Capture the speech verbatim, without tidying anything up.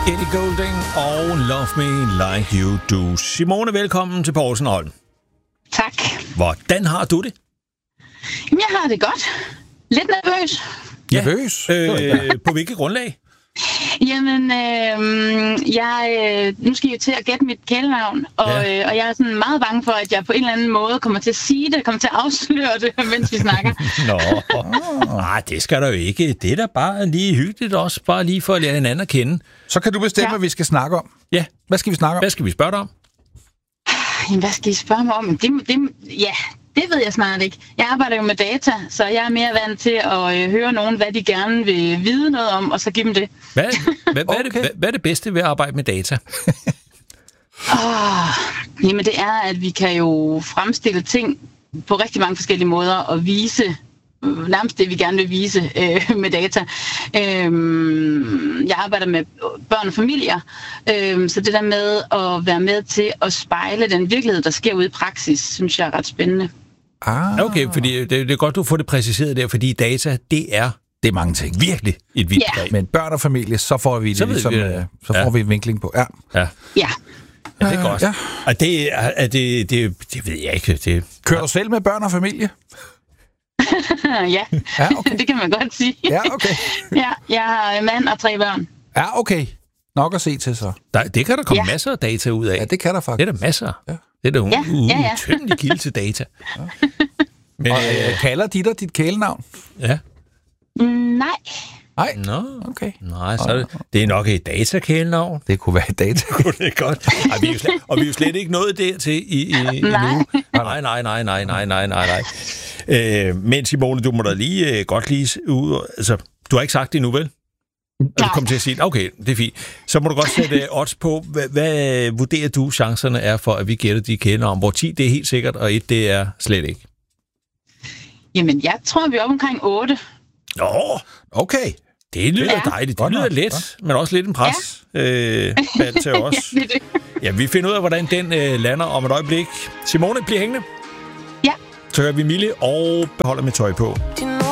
Ellie Goulding og Love Me Like You Do. Simone, velkommen til Poulsen og Holm. Tak. Hvordan har du det? Jamen, jeg har det godt. Lidt nervøs. Ja. Nervøs? Øh, på hvilket grundlag? Jamen, øh, jeg, øh, nu skal jeg jo til at gætte mit kælenavn, og, Ja. øh, og jeg er sådan meget bange for, at jeg på en eller anden måde kommer til at sige det, kommer til at afsløre det, mens vi snakker. Nå, nej, det skal der jo ikke. Det er da bare lige hyggeligt også, bare lige for at lære hinanden at kende. Så kan du bestemme, Ja. hvad vi skal snakke om. Ja, Hvad skal vi snakke om? hvad skal vi spørge dig om? Jamen, hvad skal I spørge mig om? Det, det, ja, det ved jeg snart ikke. Jeg arbejder jo med data, så jeg er mere vant til at øh, høre nogen, hvad de gerne vil vide noget om, og så give dem det. Hvad, hvad, hvad, Okay. er det, hvad, hvad er det bedste ved at arbejde med data? Oh, jamen det er, at vi kan jo fremstille ting på rigtig mange forskellige måder og vise øh, nærmest det, vi gerne vil vise øh, med data. Øh, jeg arbejder med børn og familier, øh, så det der med at være med til at spejle den virkelighed, der sker ude i praksis, synes jeg er ret spændende. Ah, Okay, fordi det, det er godt, du får det præciseret der, fordi data, det er det er mange ting. virkelig et vildt Ja. greb. Men børn og familie, så får vi det Så ved ligesom, vi det. øh, så får Ja. vi en vinkling på. Ja. Ja, Ja. ja det er godt. Ja. Og det, er, er det, det, det ved jeg ikke. Det, Kører du selv med børn og familie? ja, Ja, okay. det kan man godt sige. Ja, okay. Ja, jeg har en mand og tre børn. Ja, okay. Nok at se til så. der, det kan der komme Ja. masser af data ud af. Ja, det kan der Det faktisk. er der masser. Ja. Det er der Ja, ja, ja. utømmelig kilde til data. Men, Og øh, øh, kalder de dig dit kælenavn? ja. Mm, nej. Nej. Nå, Okay. nej, så er det, det er nok et datakælenavn. Det kunne være et data. Det er godt. Ej, vi er jo slet, og vi er jo slet ikke nået dertil i, i, endnu. Nej. Nej, nej, nej, nej, nej, nej, nej, nej. Øh, men Simone, du må da lige øh, godt lige ud. Altså, du har ikke sagt det nu, vel? Og du Nej. kom til at sige, okay, det er fint. Så må du godt sætte odds på, hvad, hvad vurderer du chancerne er for, at vi gætter de kælenavn, hvor ti det er helt sikkert, og et det er slet ikke. Jamen, jeg tror, vi er oppe omkring otte. Nå, Okay. det lyder Ja. dejligt. Det Godt lyder nok, let, men også lidt en pres. Ja. Øh, bald til os. Det er det. Ja, vi finder ud af, hvordan den øh, lander om et øjeblik. Simone, bliver hængende. Ja. Så hører vi Mille og beholder med tøj på. Do you